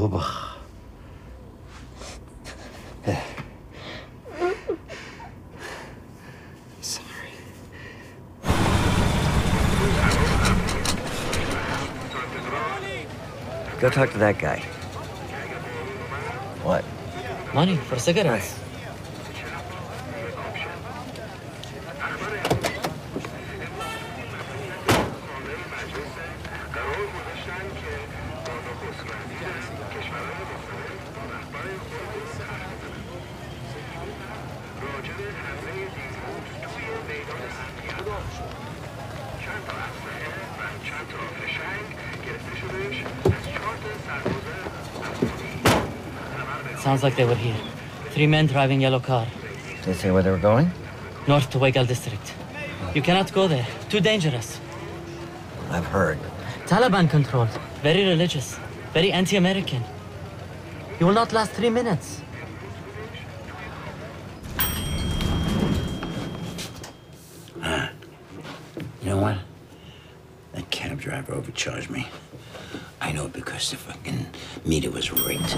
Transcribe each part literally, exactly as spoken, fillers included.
Booba. Sorry. Go talk to that guy. What? Money for cigarettes. Sounds like they were here. Three men driving yellow car. Did they say where they were going? North to Wegal district. You cannot go there. Too dangerous. I've heard. Taliban controlled. Very religious. Very anti-American. You will not last three minutes. Uh, you know what? That cab driver overcharged me. I know it because the fucking meter was rigged.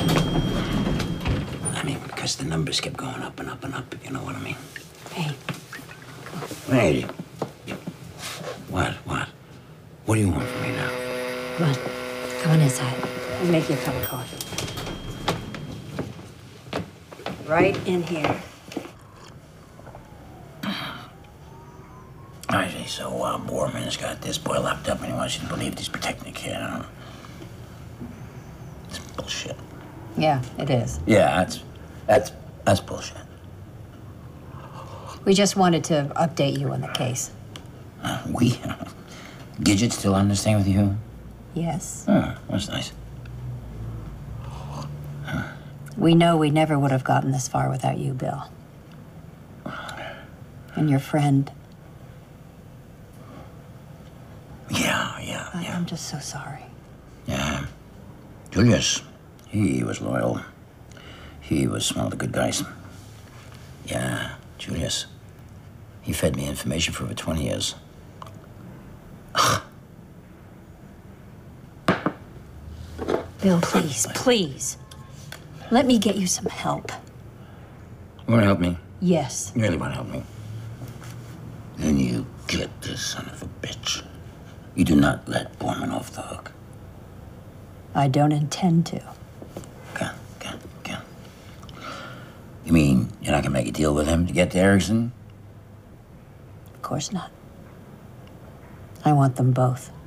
I mean, because the numbers kept going up and up and up, if you know what I mean. Hey. Wait. What? What? What do you want from me now? Come on. Come on inside. I'll make you a cup of coffee. Right in here. I see. So, uh, Borman's got this boy locked up and he wants you to believe he's protecting the kid, huh? It's bullshit. Yeah, it is. Yeah, that's, that's, that's bullshit. We just wanted to update you on the case. Uh, we? Gidget still on this thing with you? Yes. Oh, that's nice. We know we never would have gotten this far without you, Bill. And your friend. Yeah, yeah, I, yeah. I'm just so sorry. Yeah. Julius, he was loyal. He was one of the good guys. Yeah, Julius. He fed me information for over twenty years. Bill, please, please. Let me get you some help. You want to help me? Yes. You really want to help me? Then you get this son of a bitch. You do not let Borman off the hook. I don't intend to. Okay, okay, okay. You mean you're not gonna make a deal with him to get to Erickson? Of course not. I want them both.